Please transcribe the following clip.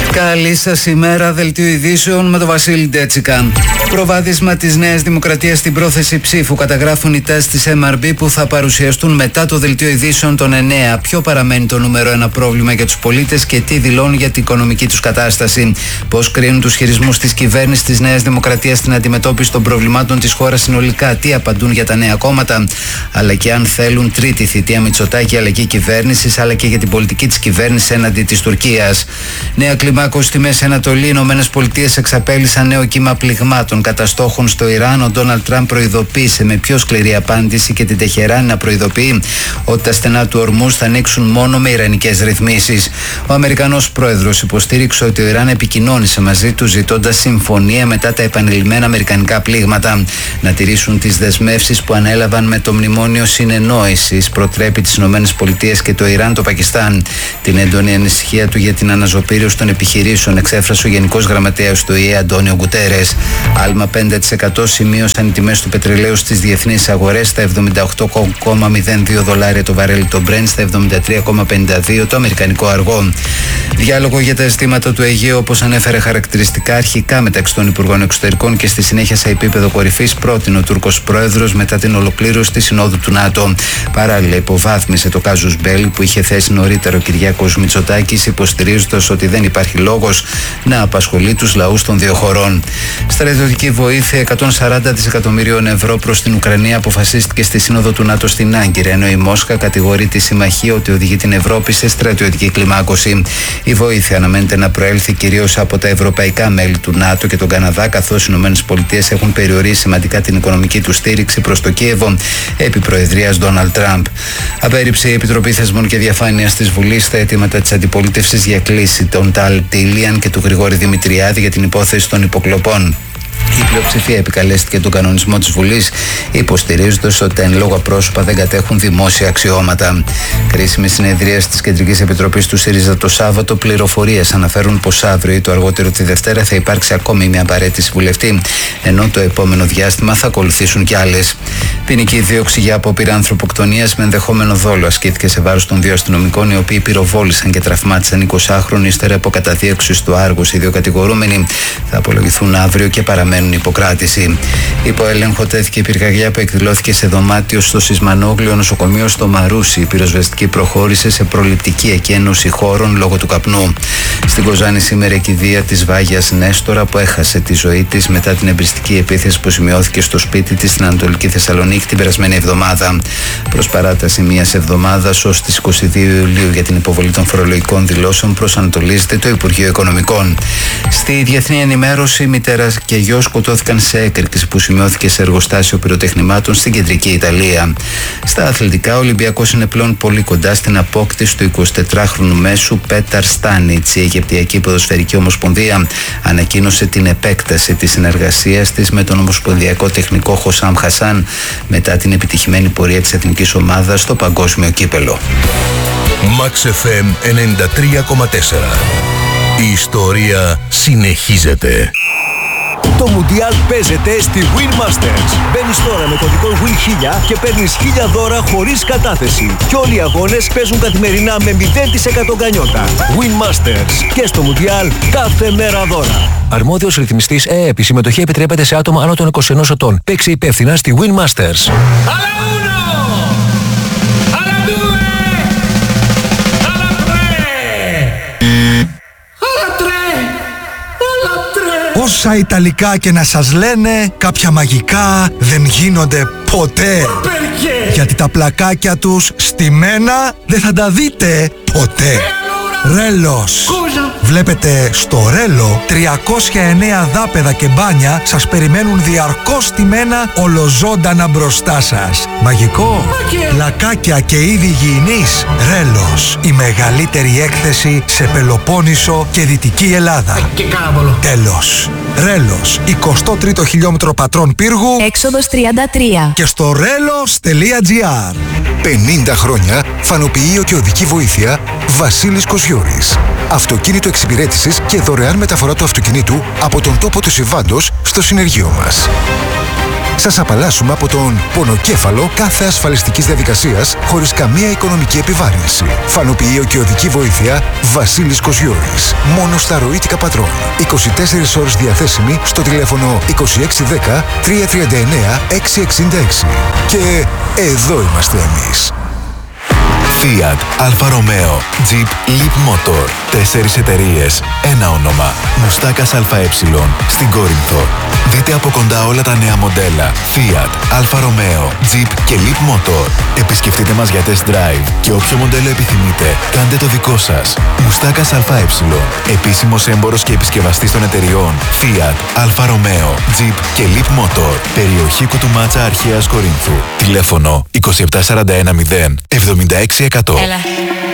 Καλή σας ημέρα, δελτίο ειδήσεων με τον Βασίλη Ντέτσικα. Προβάδισμα της Νέας Δημοκρατίας στην πρόθεση ψήφου καταγράφουν οι τάσεις της MRB που θα παρουσιαστούν μετά το δελτίο ειδήσεων των 9. Ποιο παραμένει το νούμερο ένα πρόβλημα για τους πολίτες και τι δηλώνουν για την οικονομική τους κατάσταση. Πώς κρίνουν τους χειρισμούς της κυβέρνησης της Νέας Δημοκρατίας στην αντιμετώπιση των προβλημάτων της χώρας συνολικά. Τι απαντούν για τα νέα κόμματα, αλλά και αν θέλουν τρίτη θητεία Μητσοτάκη αλλαγή κυβέρνησης, αλλά και για την πολιτική της κυβέρνησης έναντι της Τουρκίας. Νέα κλιμάκωση στη Μέση Ανατολή. Οι Ηνωμένες Πολιτείες εξαπέλυσαν νέο κύμα πληγμάτων κατά στόχων στο Ιράν. Ο Ντόναλντ Τραμπ προειδοποίησε με πιο σκληρή απάντηση και την Τεχεράνη να προειδοποιεί ότι τα στενά του Ορμούζ θα ανοίξουν μόνο με ιρανικές ρυθμίσεις. Ο Αμερικανός πρόεδρος υποστήριξε ότι ο Ιράν επικοινώνησε μαζί του ζητώντας συμφωνία μετά τα επανειλημμένα αμερικανικά πλήγματα. Να τηρήσουν τις δεσμεύσεις που ανέλαβαν με το μνημόνιο συνεννόησης. Προτρέπει τις Ηνωμένες Πολιτείες και το Ιράν το Πακιστάν. Την έντονη ανησυχία του για την αναζωπήρωση των επιχειρήσεων εξέφρασε ο Γενικός Γραμματέας του ΙΕ Αντώνιο Γκουτέρες. Άλμα 5% σημείωσαν οι τιμές του πετρελαίου στις διεθνείς αγορές στα $78,02 το βαρέλι το Brent, στα $73,52 το αμερικανικό αργό. Διάλογο για τα ζητήματα του Αιγαίου, όπως ανέφερε χαρακτηριστικά αρχικά μεταξύ των Υπουργών Εξωτερικών και στη συνέχεια σε επίπεδο κορυφής, πρότεινε ο Τούρκος Πρόεδρος μετά την ολοκλήρωση της Συνόδου του ΝΑΤΟ. Παράλληλα, υποβάθμισε το κάζους μπέλι που είχε θέσει νωρίτερα ο Κυριάκος Μητσοτάκης, υποστηρίζοντας ότι δεν υπάρχει λόγος να απασχολεί τους λαούς των δύο χωρών. Στρατιωτική βοήθεια 140 δισεκατομμυρίων ευρώ προς την Ουκρανία αποφασίστηκε στη Σύνοδο του ΝΑΤΟ στην Άγκυρα, ενώ η Μόσχα κατηγορεί τη συμμαχία ότι οδηγεί την Ευρώπη σε στρατιωτική κλιμάκωση. Η βοήθεια αναμένεται να προέλθει κυρίως από τα ευρωπαϊκά μέλη του ΝΑΤΟ και τον Καναδά, καθώς οι ΗΠΑ έχουν περιορίσει σημαντικά την οικονομική του στήριξη προς το Κίεβο επί προεδρίας Ντόναλντ Τραμπ. Απέρριψε η Επιτροπή Θεσμών και Διαφάνειας της Βουλής τα αιτήματα της αντιπολίτευσης για κλήση των Ταλ Τίλιαν και του Γρηγόρη Δημητριάδη για την υπόθεση των υποκλοπών. Η πλειοψηφία επικαλέστηκε τον κανονισμό της Βουλής, υποστηρίζοντας ότι τα εν λόγω πρόσωπα δεν κατέχουν δημόσια αξιώματα. Κρίσιμη συνεδρία της Κεντρικής Επιτροπής του ΣΥΡΙΖΑ το Σάββατο. Πληροφορίες αναφέρουν πως αύριο ή το αργότερο τη Δευτέρα θα υπάρξει ακόμη μια παραίτηση βουλευτή, ενώ το επόμενο διάστημα θα ακολουθήσουν κι άλλες. Ποινική δίωξη για απόπειρα ανθρωποκτονίας με ενδεχόμενο δόλο ασκήθηκε σε βάρος των δύο αστυνομικών, οι οποίοι πυροβόλησαν και τραυμάτισαν 20χρονοι ύστερα από καταδίωξη στο Άργος. Οι δύο κατηγορούμενοι θα απολογηθούν αύριο και παραμένουν υποκράτηση. Υπό έλεγχο τέθηκε η πυρκαγιά που εκδηλώθηκε σε δωμάτιο στο Σισμανόγλιο νοσοκομείο στο Μαρούσι. Η πυροσβεστική προχώρησε σε προληπτική εκένωση χώρων λόγω του καπνού. Στην Κοζάνη σήμερα η κηδεία της Βάγιας Νέστορα, που έχασε τη ζωή της μετά την εμπριστική επίθεση που σημειώθηκε στο σπίτι της στην Ανατολική Θεσσαλονίκη την περασμένη εβδομάδα. Προς παράταση μιας εβδομάδας ως τις 22 Ιουλίου για την υποβολή των φορολογικών δηλώσεων προσανατολίζεται το Υπουργείο Οικονομικών. Στη διεθνή ενημέρωση, μητέρα και γιος σκοτώθηκαν σε έκρηξη που σημειώθηκε σε εργοστάσιο πυροτεχνημάτων στην κεντρική Ιταλία. Στα αθλητικά, ο Ολυμπιακός είναι πλέον πολύ κοντά στην απόκτηση του 24χρονου μέσου Πέταρ Στάνιτς. Η Αιγυπτιακή Ποδοσφαιρική Ομοσπονδία ανακοίνωσε την επέκταση της συνεργασίας της με τον Ομοσπονδιακό Τεχνικό Χωσάμ Χασάν μετά την επιτυχημένη πορεία της εθνικής ομάδας στο παγκόσμιο κύπελο. Max FM 93,4. Η ιστορία συνεχίζεται. Το Μουντιάλ παίζεται στη Win Masters. Μπαίνεις τώρα με κωδικό WIN1000 και παίρνεις 1000 δώρα χωρίς κατάθεση. Και όλοι οι αγώνες παίζουν καθημερινά με 0% γκανιότα. Win Masters. Και στο Μουντιάλ κάθε μέρα δώρα. Αρμόδιος ρυθμιστής ΕΕΠ. Η συμμετοχή επιτρέπεται σε άτομα άνω των 21 ετών. Παίξε υπεύθυνα στη Win Masters. Όσα Ιταλικά και να σας λένε, κάποια μαγικά δεν γίνονται ποτέ. Γιατί τα πλακάκια τους στημένα δεν θα τα δείτε ποτέ. Ρέλος. Βλέπετε, στο Ρέλο 309 δάπεδα και μπάνια σας περιμένουν διαρκώς στημένα ολοζώντανα μπροστά σας. Μαγικό. Πλακάκια και είδη υγιεινής. Ρέλος. Η μεγαλύτερη έκθεση σε Πελοπόννησο και Δυτική Ελλάδα. Τέλος. Ρέλος. 23ο χιλιόμετρο Πατρών Πύργου. Έξοδος 33. Και στο relos.gr. 50 χρόνια φανοποιείο και οδική βοήθεια Βασίλης Κοσιώρης. Αυτοκίνητο εξυπηρέτησης και δωρεάν μεταφορά του αυτοκινήτου από τον τόπο του συμβάντος στο συνεργείο μας. Σας απαλλάσσουμε από τον πονοκέφαλο κάθε ασφαλιστικής διαδικασίας χωρίς καμία οικονομική επιβάρυνση. Φανοποιείο και οδική βοήθεια Βασίλης Κοσιώρης. Μόνο στα ροήτικα πατρών. 24 ώρες διαθέσιμη στο τηλέφωνο 2610 339 666. Και εδώ είμαστε εμείς. Fiat, Alfa Romeo, Jeep, Leap Motor. 4 εταιρείες, ένα όνομα. Μουστάκας ΑΕ στην Κόρινθο. Δείτε από κοντά όλα τα νέα μοντέλα Fiat, Alfa Romeo, Jeep και Leap Motor. Επισκεφτείτε μας για test drive και όποιο μοντέλο επιθυμείτε, κάντε το δικό σας. Μουστάκας ΑΕ. Επίσημος έμπορος και επισκευαστής των εταιριών Fiat, Alfa Romeo, Jeep και Leap Motor. Περιοχή Κουτουμάτσα Αρχαίας Κορίνθου. Τηλέφωνο 27410 76 100.